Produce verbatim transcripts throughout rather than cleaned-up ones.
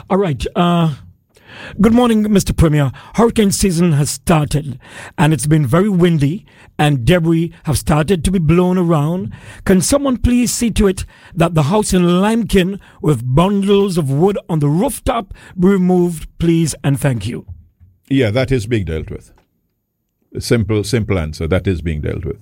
All right. Uh, good morning, Mister Premier. Hurricane season has started, and it's been very windy, and debris have started to be blown around. Can someone please see to it that the house in Limekin with bundles of wood on the rooftop be removed, please, and thank you? Yeah, that is being dealt with. A simple, simple answer. That is being dealt with.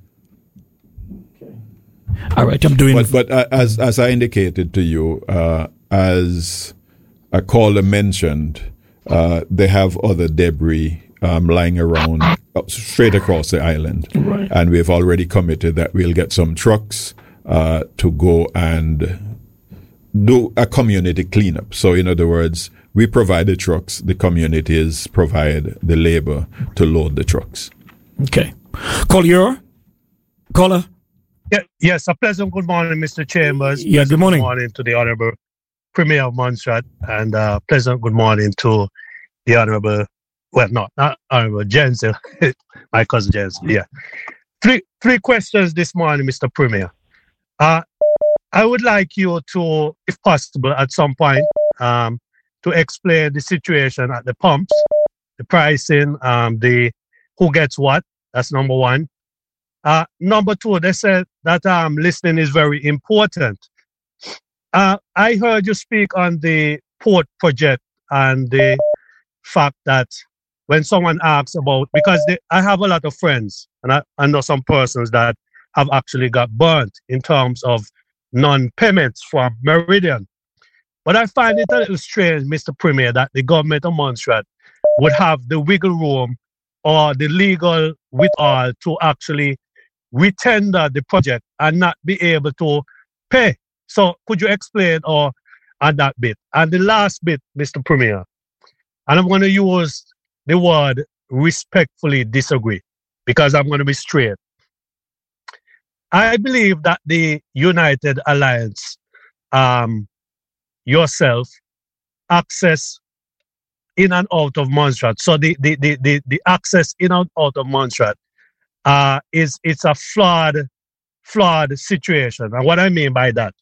All right, I'm doing. But, but uh, as as I indicated to you, uh, as a caller mentioned, uh, they have other debris um, lying around uh, straight across the island, right. And we've already committed that we'll get some trucks uh, to go and do a community cleanup. So, in other words, we provide the trucks; the communities provide the labor to load the trucks. Okay, caller, caller. Yeah, yes, a pleasant good morning, Mister Chambers. Yeah, good morning. Good morning to the Honourable Premier of Montserrat, and uh, pleasant good morning to the Honourable, well, not, not Honourable Jensen, my cousin Jensen, yeah. Three three questions this morning, Mister Premier. Uh, I would like you to, if possible, at some point, um, to explain the situation at the pumps, the pricing, um, the who gets what, that's number one. Uh, number two, they said that um, listening is very important. Uh, I heard you speak on the port project and the fact that when someone asks about, because they, I have a lot of friends and I, I know some persons that have actually got burnt in terms of non-payments from Meridian. But I find it a little strange, Mister Premier, that the government of Montserrat would have the wiggle room or the legal withdrawal to actually retender the project and not be able to pay. So could you explain or on that bit? And the last bit, Mister Premier, and I'm going to use the word respectfully disagree because I'm going to be straight. I believe that the United Alliance, um, yourself, access in and out of Montserrat. So the, the, the, the, the access in and out of Montserrat Uh, is it's a flawed, flawed situation. And what I mean by that,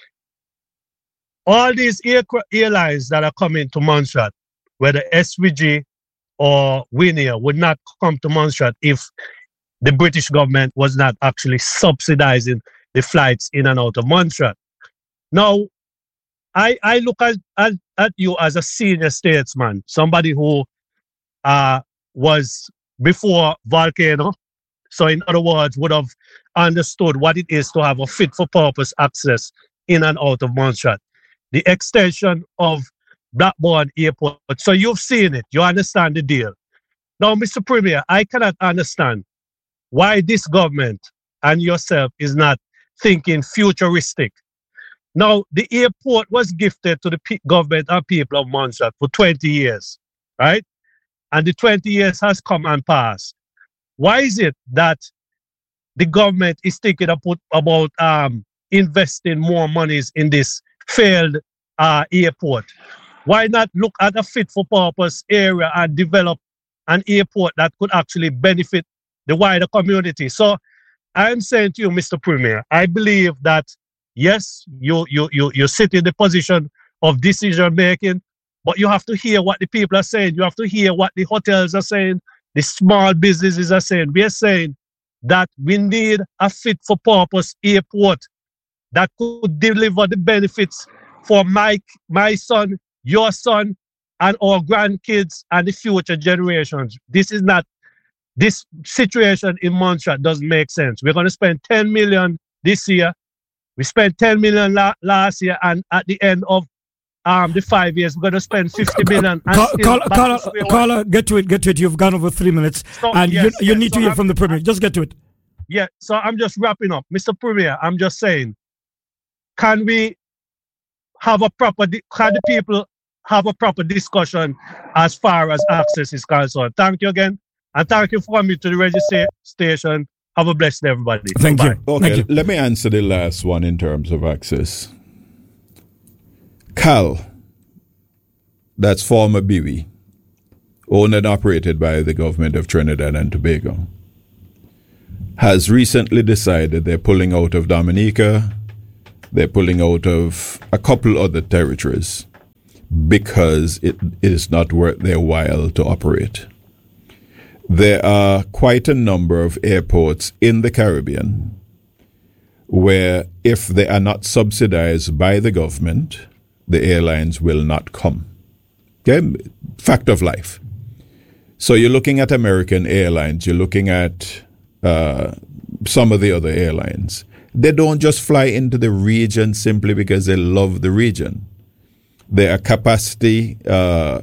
all these air, airlines that are coming to Montserrat, whether S V G or Winair, would not come to Montserrat if the British government was not actually subsidizing the flights in and out of Montserrat. Now, I, I look at, at, at you as a senior statesman, somebody who uh, was before Volcano. So in other words, would have understood what it is to have a fit-for-purpose access in and out of Montserrat. The extension of Blackburn Airport. So you've seen it. You understand the deal. Now, Mister Premier, I cannot understand why this government and yourself is not thinking futuristic. Now, the airport was gifted to the p- government and people of Montserrat for twenty years, right? And the twenty years has come and passed. Why is it that the government is thinking about, about um, investing more monies in this failed uh, airport? Why not look at a fit-for-purpose area and develop an airport that could actually benefit the wider community? So I'm saying to you, Mister Premier, I believe that, yes, you, you, you, you sit in the position of decision-making, but you have to hear what the people are saying. You have to hear what the hotels are saying. The small businesses are saying. We are saying that we need a fit-for-purpose airport that could deliver the benefits for my, my son, your son, and our grandkids and the future generations. This is not, this situation in Montserrat doesn't make sense. We're going to spend ten million this year. We spent ten million la- last year, and at the end of Um, the five years, we're going to spend fifty million. Caller, get to it, get to it. You've gone over three minutes, so, and yes, you, you yes, need so to hear I'm, from the Premier. Just get to it. Yeah, so I'm just wrapping up. Mister Premier, I'm just saying, can we have a proper, can the people have a proper discussion as far as access is concerned? Thank you again, and thank you for coming to the registration station. Have a blessed day, everybody. Thank Bye-bye. you. Okay, Thank you. Let me answer the last one in terms of access. Cal, that's former B W I, owned and operated by the government of Trinidad and Tobago, has recently decided they're pulling out of Dominica, they're pulling out of a couple other territories because it, it is not worth their while to operate. There are quite a number of airports in the Caribbean where if they are not subsidized by the government, the airlines will not come. Okay? Fact of life. So you're looking at American Airlines, you're looking at uh, some of the other airlines. They don't just fly into the region simply because they love the region. There are capacity, uh,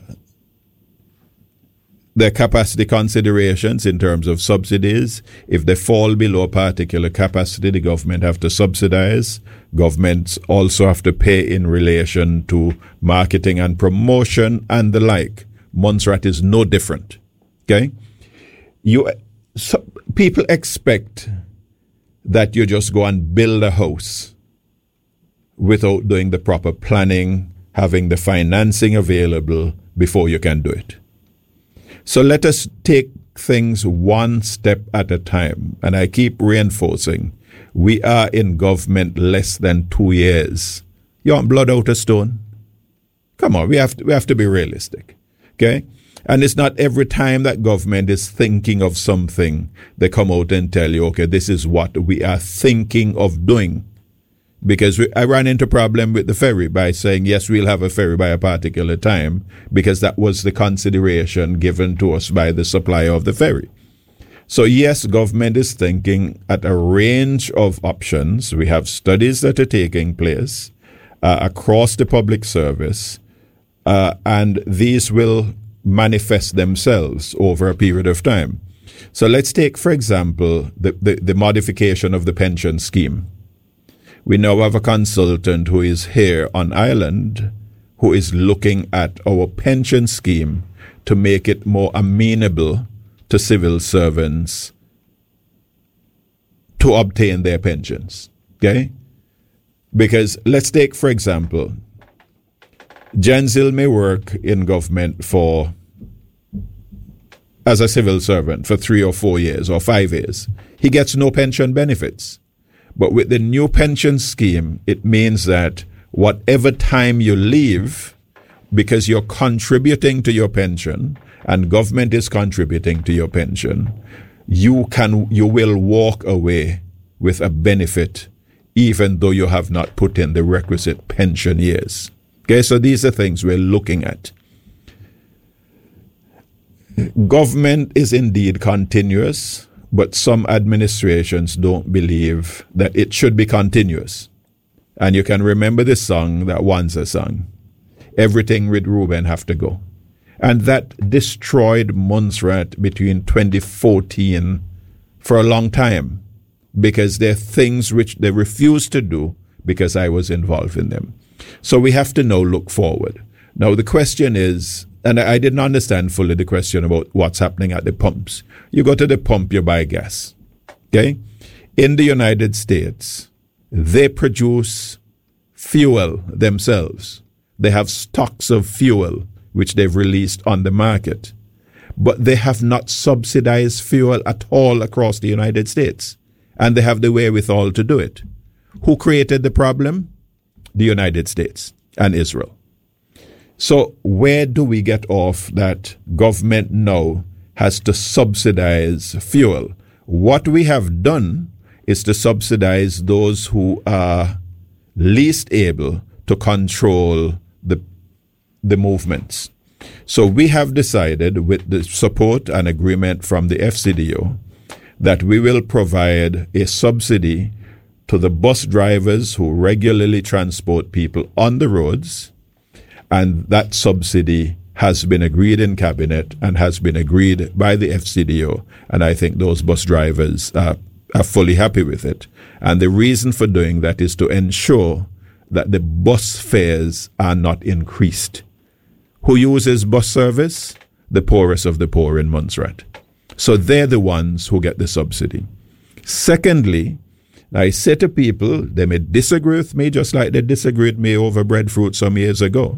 there are capacity considerations in terms of subsidies. If they fall below a particular capacity, the government have to subsidize. Governments also have to pay in relation to marketing and promotion and the like. Montserrat is no different. Okay, you so people expect that you just go and build a house without doing the proper planning, having the financing available before you can do it. So let us take things one step at a time. And I keep reinforcing, we are in government less than two years. You want blood out of stone? Come on, we have to, we have to be realistic. Okay? And it's not every time that government is thinking of something, they come out and tell you, okay, this is what we are thinking of doing. Because we, I ran into a problem with the ferry by saying, yes, we'll have a ferry by a particular time, because that was the consideration given to us by the supplier of the ferry. So yes, government is thinking at a range of options. We have studies that are taking place uh, across the public service, uh, and these will manifest themselves over a period of time. So let's take, for example, the, the, the modification of the pension scheme. We now have a consultant who is here on island who is looking at our pension scheme to make it more amenable to civil servants to obtain their pensions. Okay? Because let's take, for example, Jenzil may work in government for, as a civil servant for three or four years or five years. He gets no pension benefits. But with the new pension scheme, it means that whatever time you leave, because you're contributing to your pension and government is contributing to your pension, you can, you will walk away with a benefit even though you have not put in the requisite pension years. Okay, so these are things we're looking at. Government is indeed continuous, but some administrations don't believe that it should be continuous. And you can remember the song that Wanza sang, Everything with Reuben Have to Go. And that destroyed Montserrat between twenty fourteen for a long time, because there are things which they refused to do because I was involved in them. So we have to now look forward. Now the question is, and I didn't understand fully the question about what's happening at the pumps. You go to the pump, you buy gas. Okay? In the United States, they produce fuel themselves. They have stocks of fuel which they've released on the market. But they have not subsidized fuel at all across the United States. And they have the wherewithal to do it. Who created the problem? The United States and Israel. So where do we get off that government now has to subsidize fuel? What we have done is to subsidize those who are least able to control the, the movements. So we have decided, with the support and agreement from the F C D O, that we will provide a subsidy to the bus drivers who regularly transport people on the roads. And that subsidy has been agreed in cabinet and has been agreed by the F C D O. And I think those bus drivers uh, are fully happy with it. And the reason for doing that is to ensure that the bus fares are not increased. Who uses bus service? The poorest of the poor in Montserrat. So they're the ones who get the subsidy. Secondly, I say to people, they may disagree with me just like they disagreed with me over breadfruit some years ago.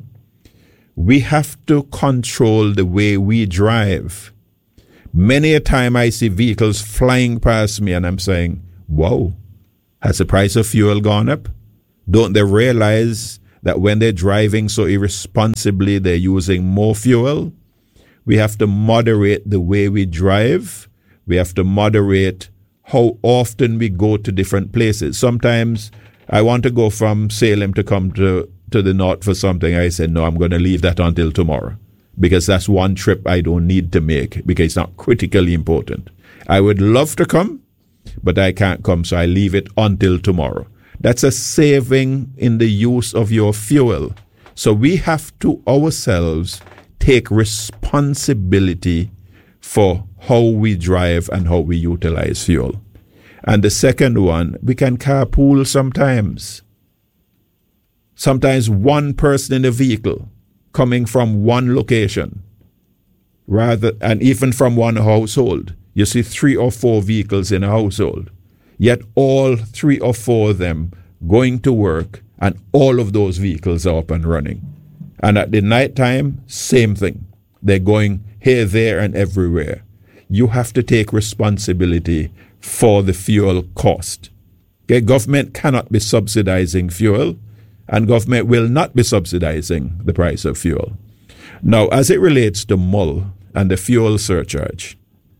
We have to control the way we drive. Many a time I see vehicles flying past me and I'm saying, wow, has the price of fuel gone up? Don't they realize that when they're driving so irresponsibly, they're using more fuel. We have to moderate the way we drive. We have to moderate how often we go to different places. Sometimes I want to go from Salem to come to, to the north for something. I said, no, I'm going to leave that until tomorrow because that's one trip I don't need to make because it's not critically important. I would love to come, but I can't come, so I leave it until tomorrow. That's a saving in the use of your fuel. So we have to ourselves take responsibility for how we drive and how we utilize fuel. And the second one, we can carpool sometimes. Sometimes one person in the vehicle coming from one location, rather, and even from one household. You see three or four vehicles in a household, yet all three or four of them going to work, and all of those vehicles are up and running. And at the night time, same thing. They're going here, there, and everywhere. You have to take responsibility for the fuel cost. Okay, government cannot be subsidizing fuel, and government will not be subsidizing the price of fuel. Now, as it relates to M U L and the fuel surcharge,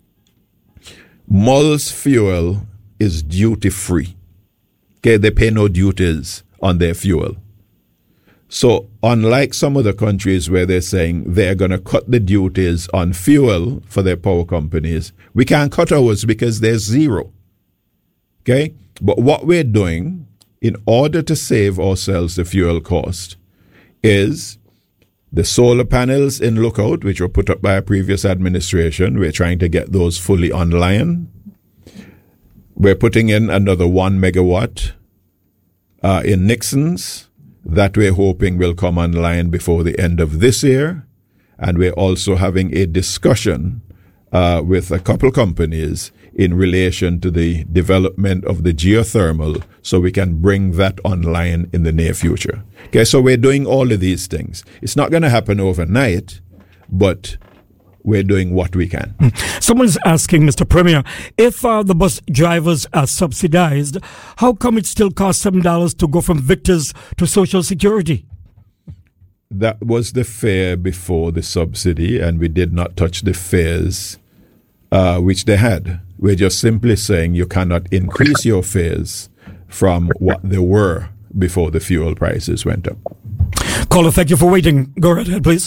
M U L's fuel is duty-free. Okay, they pay no duties on their fuel. So unlike some other countries where they're saying they're going to cut the duties on fuel for their power companies, we can't cut ours because there's zero. Okay? But what we're doing in order to save ourselves the fuel cost is the solar panels in Lookout, which were put up by a previous administration. We're trying to get those fully online. We're putting in another one megawatt uh, in Nixon's that we're hoping will come online before the end of this year. And we're also having a discussion uh, with a couple companies in relation to the development of the geothermal so we can bring that online in the near future. Okay, so we're doing all of these things. It's not going to happen overnight, but we're doing what we can. Someone's asking, Mister Premier, if uh, the bus drivers are subsidized, how come it still costs seven dollars to go from Victor's to Social Security? That was the fare before the subsidy, and we did not touch the fares uh, which they had. We're just simply saying you cannot increase your fares from what they were before the fuel prices went up. Caller, thank you for waiting. Go right ahead, please.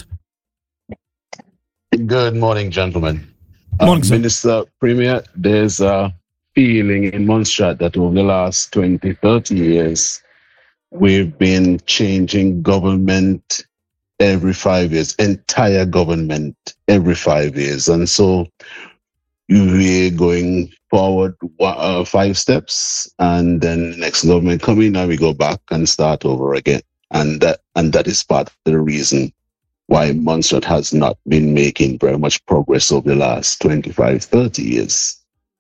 Good morning, gentlemen. Morning, uh, Minister Premier, there's a feeling in Montserrat that over the last twenty, thirty years, we've been changing government every five years, entire government every five years. And so we're going forward uh, five steps, and then the next government come in and we go back and start over again. And that, and that is part of the reason why Montserrat has not been making very much progress over the last twenty-five, thirty years.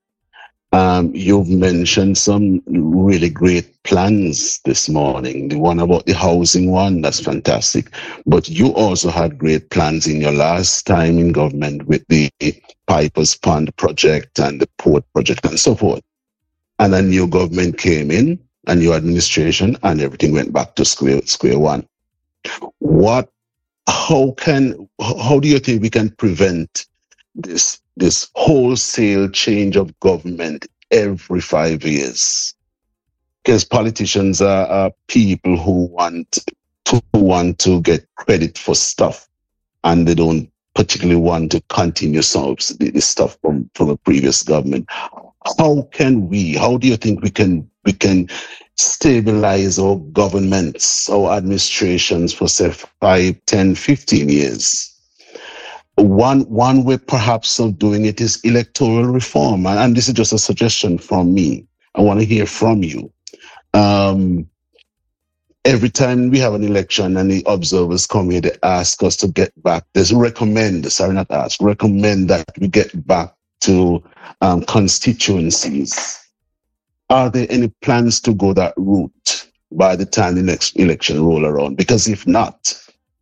Um, you've mentioned some really great plans this morning. The one about the housing one, that's fantastic. But you also had great plans in your last time in government with the Pipers Pond project and the port project and so forth. And a new government came in, a new administration, and everything went back to square, square one. What How can, how do you think we can prevent this, this wholesale change of government every five years? Because politicians are, are people who want to want to get credit for stuff, and they don't particularly want to continue some of the stuff from, from a previous government. How can we, how do you think we can, we can stabilize our governments, our administrations for say five, ten, fifteen years? One one way perhaps of doing it is electoral reform. And, and this is just a suggestion from me. I want to hear from you. Um, every time we have an election and the observers come here, they ask us to get back. They recommend, sorry, not ask, recommend that we get back to um, constituencies. Are there any plans to go that route by the time the next election roll around? Because if not,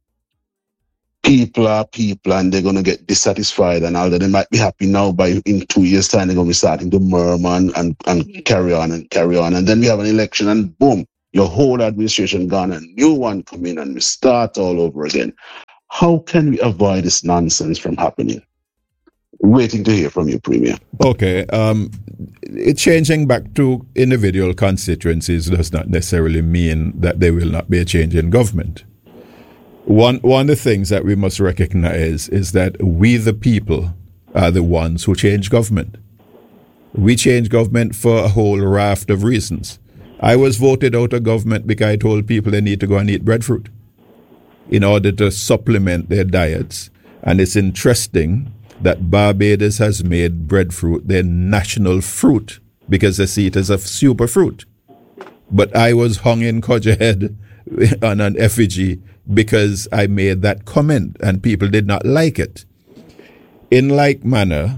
people are people and they're going to get dissatisfied, and although they might be happy now, by in two years' time, they're going to be starting to murmur and, and, and carry on and carry on. And then we have an election and boom, your whole administration gone, a new one come in, and we start all over again. How can we avoid this nonsense from happening? Waiting to hear from you, Premier. Okay. Um, it, changing back to individual constituencies does not necessarily mean that there will not be a change in government. One, one of the things that we must recognize is that we, the people, are the ones who change government. We change government for a whole raft of reasons. I was voted out of government because I told people they need to go and eat breadfruit in order to supplement their diets. And it's interesting that Barbados has made breadfruit their national fruit because they see it as a superfruit. But I was hung in Codgerhead on an effigy because I made that comment and people did not like it. In like manner,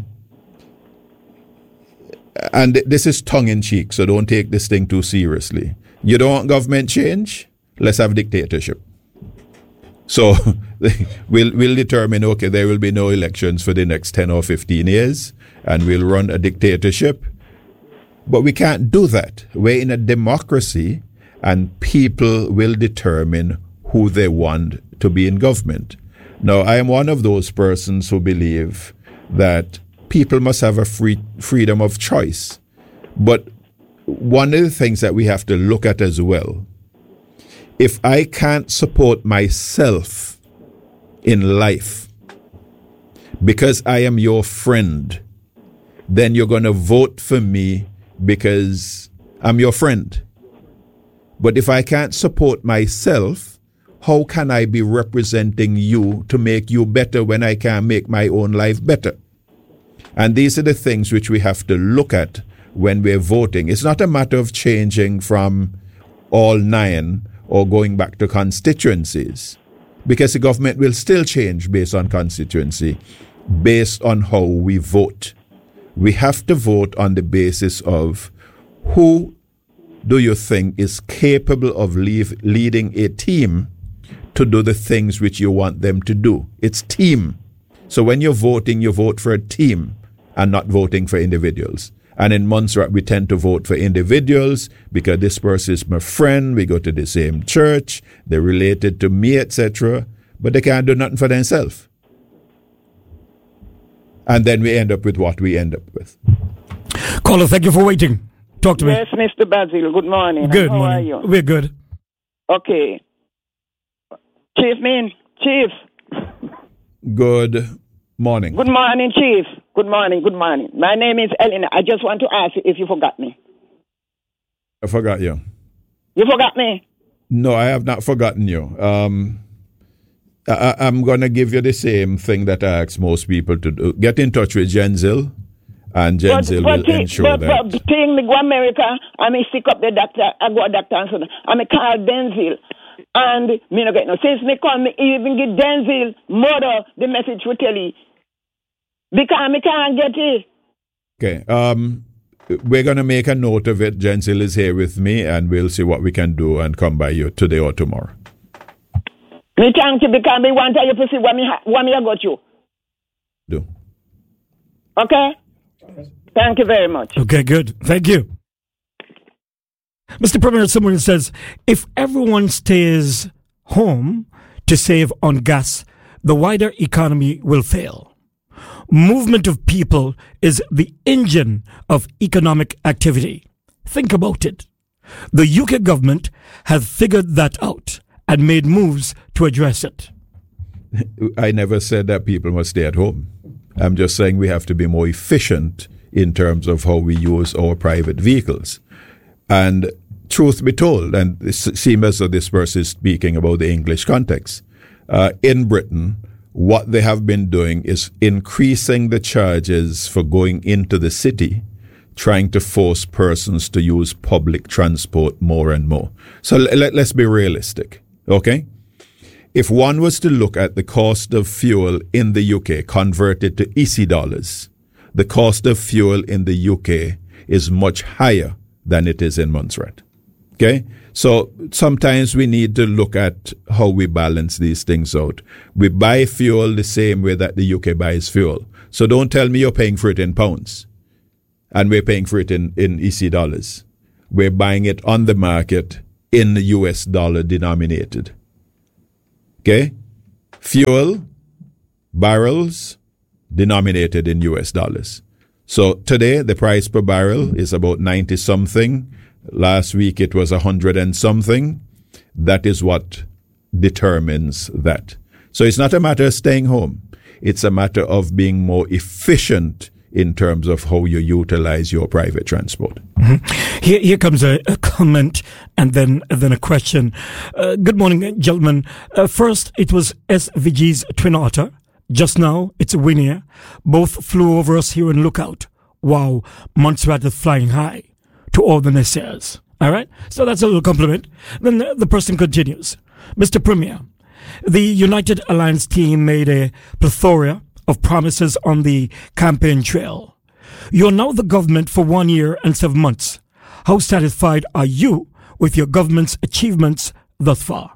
and this is tongue-in-cheek, so don't take this thing too seriously. You don't want government change? Let's have dictatorship. So we'll we'll determine, okay, there will be no elections for the next ten or fifteen years, and we'll run a dictatorship. But we can't do that. We're in a democracy, and people will determine who they want to be in government. Now, I am one of those persons who believe that people must have a free freedom of choice. But one of the things that we have to look at as well, if I can't support myself in life because I am your friend, then you're going to vote for me because I'm your friend. But if I can't support myself, how can I be representing you to make you better when I can't make my own life better? And these are the things which we have to look at when we're voting. It's not a matter of changing from all nine or going back to constituencies, because the government will still change based on constituency, based on how we vote. We have to vote on the basis of who do you think is capable of leave, leading a team to do the things which you want them to do. It's team. So when you're voting, you vote for a team and not voting for individuals. And in Montserrat, we tend to vote for individuals because this person is my friend, we go to the same church, they're related to me, et cetera, but they can't do nothing for themselves. And then we end up with what we end up with. Caller, thank you for waiting. Talk to me. Yes, Mister Basil, good morning. Good How morning. are you? We're good. Okay. Chief Min, Chief. Good morning. Good morning, Chief. Good morning, good morning. My name is Eleanor. I just want to ask you if you forgot me. I forgot you. You forgot me? No, I have not forgotten you. Um, I, I'm going to give you the same thing that I ask most people to do. Get in touch with Genzil, and Genzil but, will but, ensure but, that. But thing, me go America, I me sick up the doctor, I go to doctor and so on. I me call Denzil. And me no get no. Since me call me even give Denzil mother the message we tell you. Because me can't get it. Okay. Um, we're going to make a note of it. Genzil is here with me, and we'll see what we can do and come by you today or tomorrow. Me thank you because me want you to see what me, ha- what me I got you. Do. Okay? Thank you very much. Okay, good. Thank you. Mister Premier, someone says, if everyone stays home to save on gas, the wider economy will fail. Movement of people is the engine of economic activity. Think about it. The U K government has figured that out and made moves to address it. I never said that people must stay at home. I'm just saying we have to be more efficient in terms of how we use our private vehicles. And truth be told, and it seems as though this person is speaking about the English context, uh, in Britain, what they have been doing is increasing the charges for going into the city, trying to force persons to use public transport more and more. So let, let's be realistic, okay? If one was to look at the cost of fuel in the U K converted to E C dollars, the cost of fuel in the U K is much higher than it is in Montserrat. Okay? So sometimes we need to look at how we balance these things out. We buy fuel the same way that the U K buys fuel. So don't tell me you're paying for it in pounds and we're paying for it in, in E C dollars. We're buying it on the market in the U S dollar denominated. Okay? Fuel, barrels, denominated in U S dollars. So today, the price per barrel is about ninety something. Last week, it was one hundred and something. That is what determines that. So it's not a matter of staying home. It's a matter of being more efficient in terms of how you utilize your private transport. Mm-hmm. Here, here comes a, a comment and then and then a question. Uh, good morning, gentlemen. Uh, first, it was S V G's Twin Otter. Just now, it's a Winia. Both flew over us here in Lookout. Wow, Montserrat is flying high to all the naysayers. All right? So that's a little compliment. Then the, the person continues. Mister Premier, the United Alliance team made a plethora of promises on the campaign trail. You're now the government for one year and seven months. How satisfied are you with your government's achievements thus far?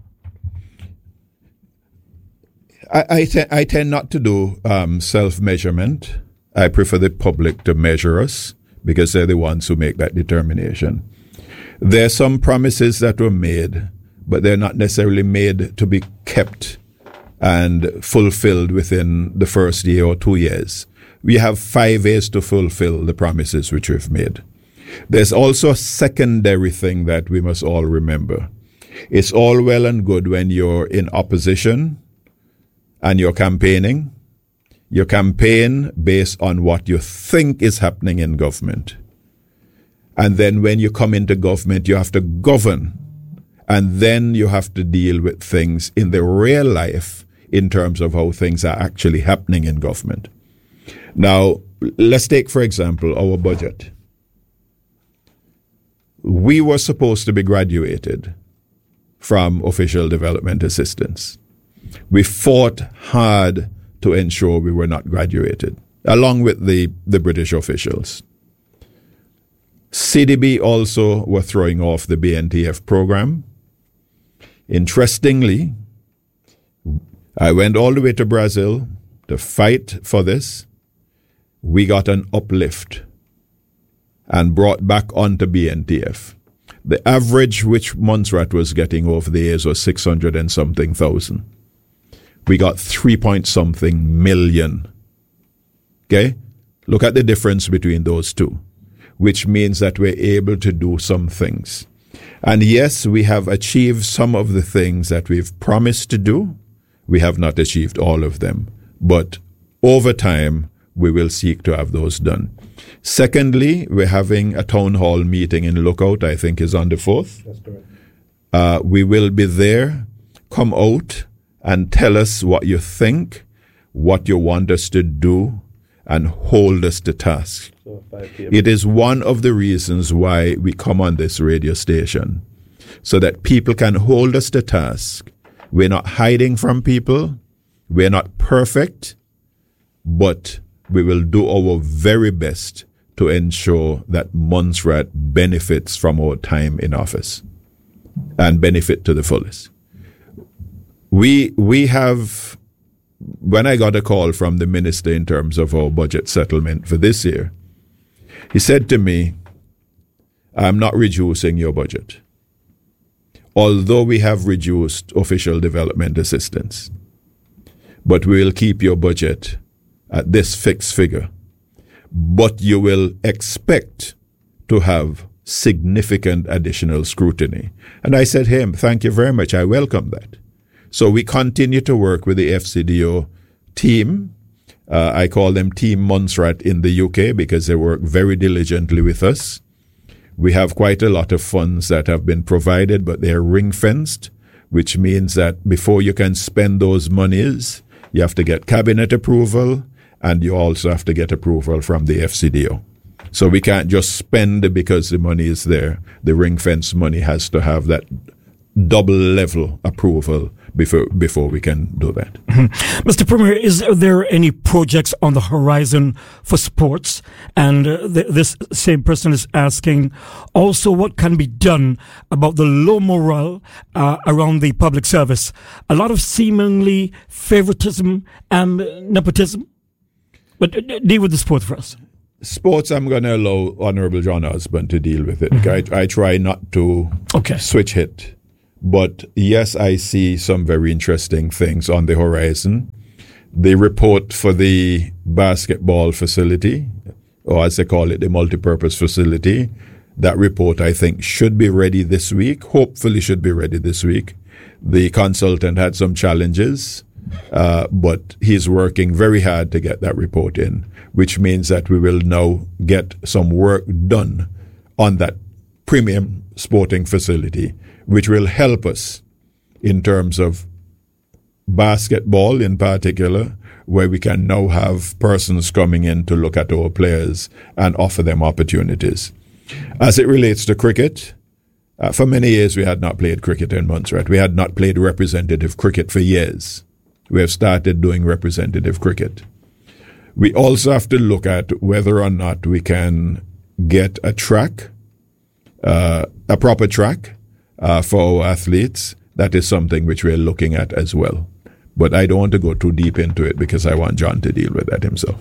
I, I, te- I tend not to do um, self-measurement. I prefer the public to measure us because they're the ones who make that determination. There are some promises that were made, but they're not necessarily made to be kept and fulfilled within the first year or two years. We have five years to fulfill the promises which we've made. There's also a secondary thing that we must all remember. It's all well and good when you're in opposition and you're campaigning. You campaign based on what you think is happening in government. And then when you come into government, you have to govern. And then you have to deal with things in the real life in terms of how things are actually happening in government. Now, let's take, for example, our budget. We were supposed to be graduated from official development assistance. We fought hard to ensure we were not graduated, along with the, the British officials. C D B also were throwing off the B N T F program. Interestingly, I went all the way to Brazil to fight for this. We got an uplift and brought back onto B N T F. The average which Montserrat was getting over the years was six hundred and something thousand. We got three point something million. Okay? Look at the difference between those two, which means that we're able to do some things. And yes, we have achieved some of the things that we've promised to do. We have not achieved all of them. But over time, we will seek to have those done. Secondly, we're having a town hall meeting in Lookout, I think is on the fourth. That's correct. Uh, we will be there. Come out and tell us what you think, what you want us to do, and hold us to task. So it is one of the reasons why we come on this radio station, so that people can hold us to task. We're not hiding from people. We're not perfect, but we will do our very best to ensure that Montserrat benefits from our time in office and benefit to the fullest. We we have, when I got a call from the minister in terms of our budget settlement for this year, he said to me, I'm not reducing your budget. Although we have reduced official development assistance, but we will keep your budget at this fixed figure. But you will expect to have significant additional scrutiny. And I said, hey, thank you very much. I welcome that. So we continue to work with the F C D O team. Uh, I call them Team Montserrat in the U K because they work very diligently with us. We have quite a lot of funds that have been provided, but they're ring-fenced, which means that before you can spend those monies, you have to get cabinet approval, and you also have to get approval from the F C D O. So we can't just spend because the money is there. The ring-fence money has to have that double-level approval before before we can do that. Mm-hmm. Mister Premier, is there any projects on the horizon for sports? And uh, th- this same person is asking also what can be done about the low morale uh, around the public service. A lot of seemingly favoritism and nepotism. But uh, deal with the sport for us. sports, I'm going to allow Honorable John Osborne to deal with it. Mm-hmm. I, I try not to okay. switch hit. But yes, I see some very interesting things on the horizon. The report for the basketball facility, or as they call it, the multipurpose facility, that report, I think, should be ready this week. Hopefully should be ready this week. The consultant had some challenges, uh, but he's working very hard to get that report in, which means that we will now get some work done on that premium sporting facility, which will help us in terms of basketball in particular, where we can now have persons coming in to look at our players and offer them opportunities. As it relates to cricket, uh, for many years we had not played cricket in Montserrat. We had not played representative cricket for years. We have started doing representative cricket. We also have to look at whether or not we can get a track, uh, a proper track, Uh, for our athletes. That is something which we're looking at as well. But I don't want to go too deep into it because I want John to deal with that himself.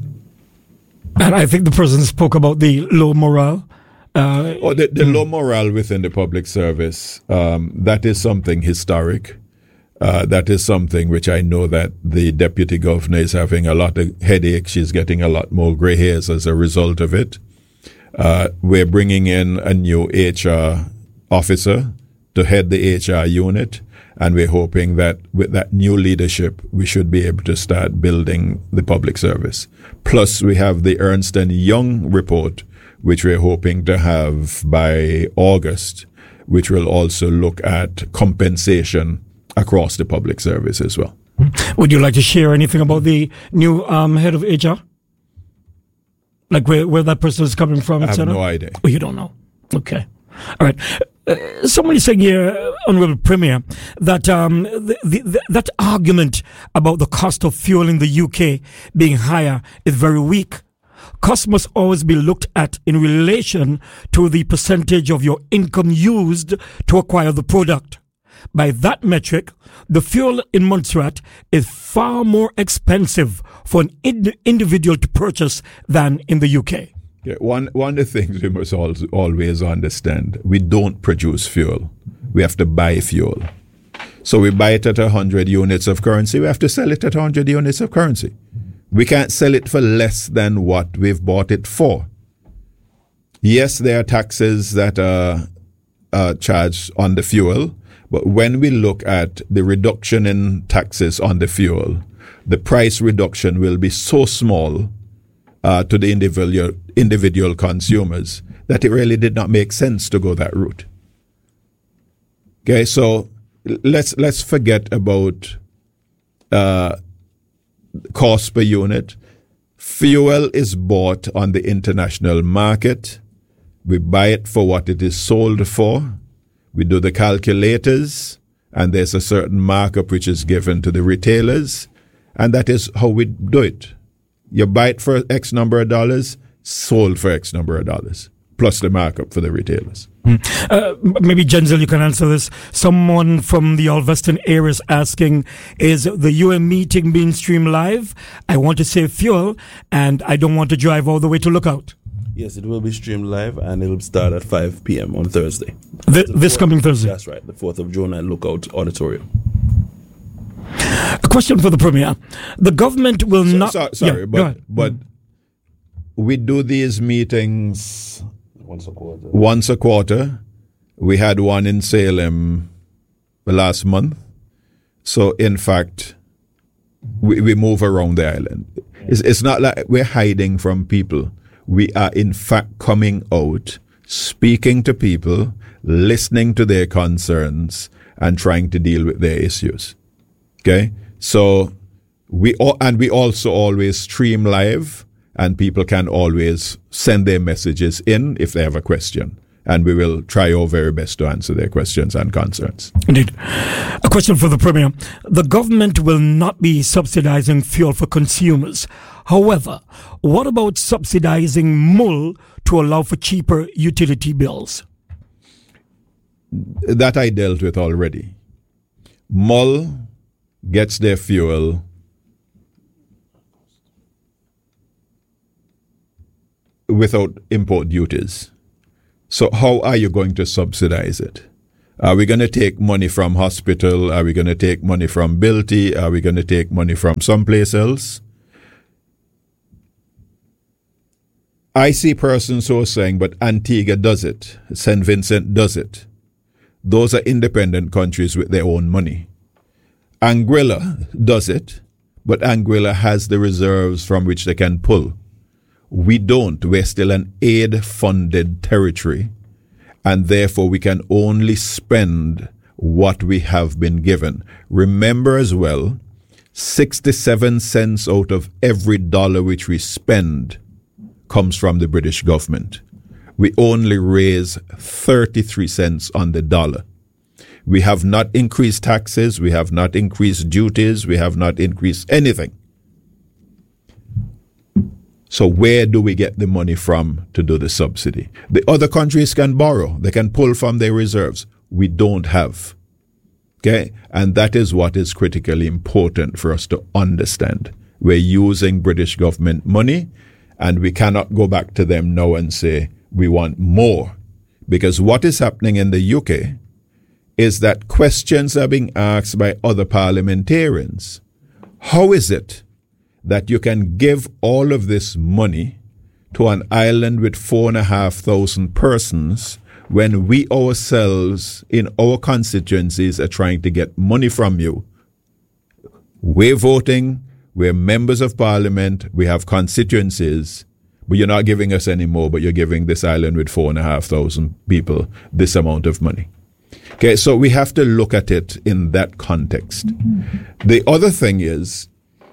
And I think the president spoke about the low morale. Uh, oh, the, the mm. low morale within the public service, um, that is something historic. Uh, that is something which I know that the deputy governor is having a lot of headaches. She's getting a lot more gray hairs as a result of it. Uh, we're bringing in a new H R officer to head the H R unit, and we're hoping that with that new leadership, we should be able to start building the public service. Plus, we have the Ernst and Young report, which we're hoping to have by August, which will also look at compensation across the public service as well. Would you like to share anything about the new um, head of H R? Like where, where that person is coming from, I et cetera? have no idea. Oh, you don't know. Okay. All right. Uh, somebody saying here, Honorable Premier, that um, the, the, the, that argument about the cost of fuel in the U K being higher is very weak. Cost must always be looked at in relation to the percentage of your income used to acquire the product. By that metric, the fuel in Montserrat is far more expensive for an ind- individual to purchase than in the U K. Yeah, one one of the things we must al- always understand, we don't produce fuel. We have to buy fuel. So we buy it at one hundred units of currency. We have to sell it at one hundred units of currency. We can't sell it for less than what we've bought it for. Yes, there are taxes that are uh, charged on the fuel, but when we look at the reduction in taxes on the fuel, the price reduction will be so small Uh, to the individual individual consumers that it really did not make sense to go that route. Okay, so let's let's forget about uh, cost per unit. Fuel is bought on the international market. We buy it for what it is sold for. We do the calculators, and there's a certain markup which is given to the retailers, and that is how we do it. You buy it for X number of dollars, sold for X number of dollars, plus the markup for the retailers. Mm. Uh, maybe, Genzel, you can answer this. Someone from the Alveston area is asking, is the U M meeting being streamed live? I want to save fuel, and I don't want to drive all the way to Lookout. Yes, it will be streamed live, and it will start at five p.m. on Thursday. The, this fourth, coming Thursday? That's right, the fourth of June at Lookout Auditorium. A question for the Premier. The government will so, not... So, sorry, yeah, but, but we do these meetings once a quarter. Once a quarter. We had one in Salem last month. So, in fact, we, we move around the island. It's, it's not like we're hiding from people. We are, in fact, coming out, speaking to people, listening to their concerns, and trying to deal with their issues. Okay, so we all, and we also always stream live, and people can always send their messages in if they have a question, and we will try our very best to answer their questions and concerns. Indeed. A question for the Premier. The government will not be subsidizing fuel for consumers. However, what about subsidizing M U L to allow for cheaper utility bills? That I dealt with already. M U L gets their fuel without import duties. So how are you going to subsidize it? Are we going to take money from hospital? Are we going to take money from B I L T? Are we going to take money from someplace else? I see persons who are saying, but Antigua does it. Saint Vincent does it. Those are independent countries with their own money. Anguilla does it, but Anguilla has the reserves from which they can pull. We don't. We're still an aid-funded territory, and therefore we can only spend what we have been given. Remember as well, sixty-seven cents out of every dollar which we spend comes from the British government. We only raise thirty-three cents on the dollar. We have not increased taxes, we have not increased duties, we have not increased anything. So where do we get the money from to do the subsidy? The other countries can borrow. They can pull from their reserves. We don't have. Okay? And that is what is critically important for us to understand. We're using British government money, and we cannot go back to them now and say we want more. Because what is happening in the U K is that questions are being asked by other parliamentarians. How is it that you can give all of this money to an island with four and a half thousand persons when we ourselves in our constituencies are trying to get money from you? We're voting, we're members of parliament, we have constituencies, but you're not giving us any more, but you're giving this island with four and a half thousand people this amount of money. Okay, so we have to look at it in that context. Mm-hmm. The other thing is,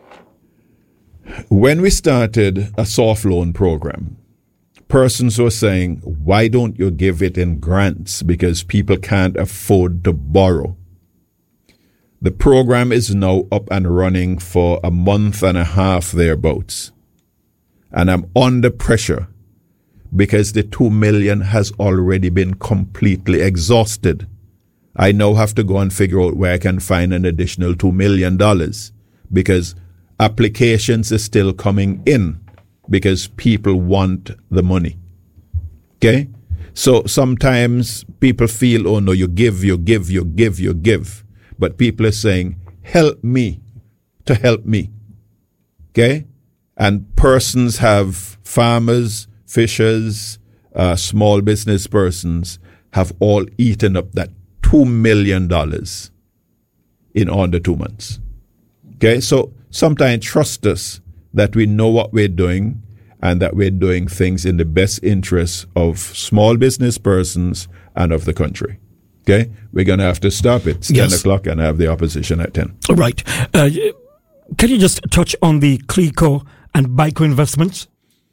when we started a soft loan program, persons were saying, why don't you give it in grants? Because people can't afford to borrow. The program is now up and running for a month and a half thereabouts. And I'm under pressure because the two million has already been completely exhausted. I now have to go and figure out where I can find an additional two million dollars because applications are still coming in because people want the money. Okay? So sometimes people feel, oh no, you give, you give, you give, you give. But people are saying, help me to help me. Okay? And persons have, farmers, fishers, uh, small business persons have all eaten up that two million dollars in under two months. Okay? So sometimes trust us that we know what we're doing and that we're doing things in the best interests of small business persons and of the country. Okay? We're going to have to stop it. It's yes. ten o'clock and have the opposition at ten. Right. Uh, can you just touch on the CLECO and BICO investments?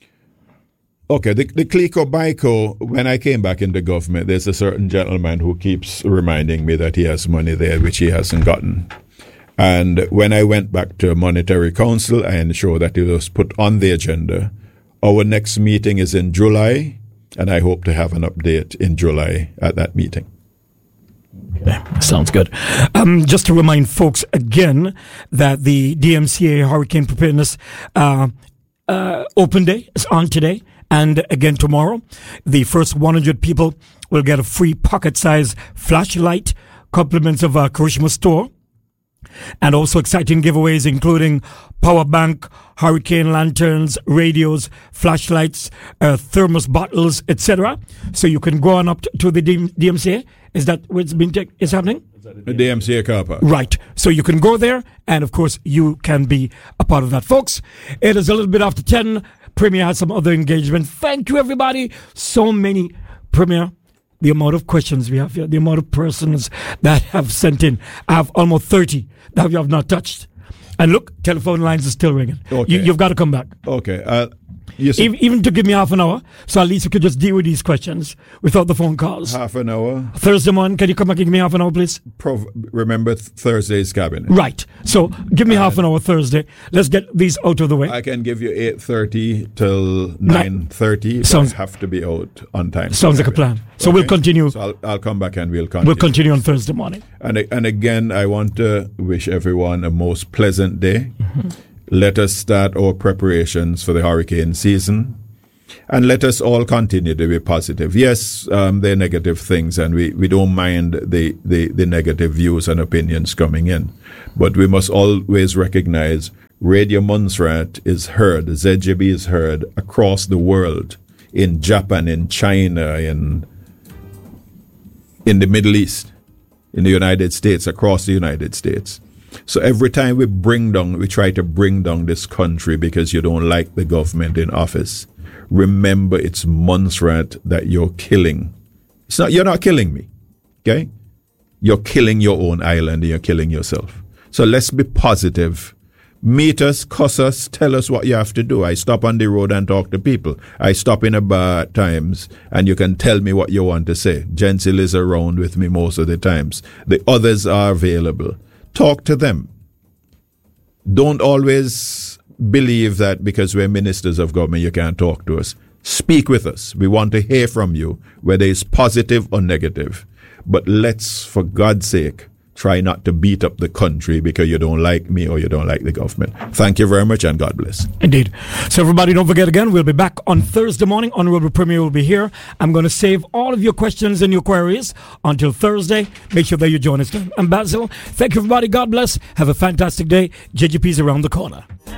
Okay, the, the CLECO BICO, when I came back into government, there's a certain gentleman who keeps reminding me that he has money there which he hasn't gotten. And when I went back to Monetary Council, I ensured that it was put on the agenda. Our next meeting is in July, and I hope to have an update in July at that meeting. Okay, sounds good. Um, just to remind folks again that the D M C A Hurricane Preparedness uh, uh, Open Day is on today and again tomorrow. The first one hundred people will get a free pocket-sized flashlight, compliments of a Karishma store. And also exciting giveaways including power bank, hurricane lanterns, radios, flashlights, uh, thermos bottles, et cetera. So you can go on up to, to the D M C A. Is that what's been te- is happening? The D M C A car park. Right. So you can go there, and of course you can be a part of that, folks. It is a little bit after ten. Premier has some other engagement. Thank you, everybody. So many, Premier. The amount of questions we have here, the amount of persons that have sent in. I have almost thirty that we have not touched. And look, telephone lines are still ringing. Okay. You, you've got to come back. Okay. Uh, yes. even, even to give me half an hour, so at least we could just deal with these questions without the phone calls. Half an hour. Thursday morning, can you come back and give me half an hour, please? Pro- remember th- Thursday's cabinet. Right. So give me and half an hour Thursday. Let's get these out of the way. I can give you eight thirty till nine thirty. Sounds, I have to be out on time. Sounds like a plan. So okay. we'll continue. So I'll, I'll come back and we'll continue. We'll continue on Thursday morning. And, and again, I want to wish everyone a most pleasant day. Mm-hmm. Let us start our preparations for the hurricane season. And let us all continue to be positive. Yes, um, there are negative things, and we, we don't mind the, the, the negative views and opinions coming in. But we must always recognize Radio Montserrat is heard, Z J B is heard across the world, in Japan, in China, in in the Middle East, in the United States, across the United States. So every time we bring down, we try to bring down this country because you don't like the government in office, remember it's Montserrat that you're killing. It's not, you're not killing me, okay? You're killing your own island and you're killing yourself. So let's be positive. Meet us, cuss us, tell us what you have to do. I stop on the road and talk to people. I stop in a bar at times and you can tell me what you want to say. Jensil is around with me most of the times. The others are available. Talk to them. Don't always believe that because we're ministers of government you can't talk to us. Speak with us. We want to hear from you, whether it's positive or negative. But let's, for God's sake, try not to beat up the country because you don't like me or you don't like the government. Thank you very much and God bless. Indeed. So everybody, don't forget again, we'll be back on Thursday morning. Honorable Premier will be here. I'm going to save all of your questions and your queries until Thursday. Make sure that you join us then. I'm Basil. Thank you everybody. God bless. Have a fantastic day. J G P's around the corner.